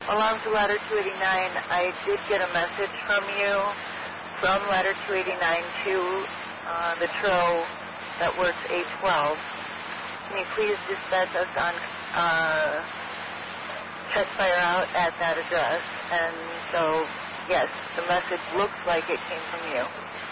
along to ladder 289, I did get a message from you from ladder 289 to the TRO that works 812. Can you please dispatch us on check fire out at that address? And so, yes, the message looks like it came from you.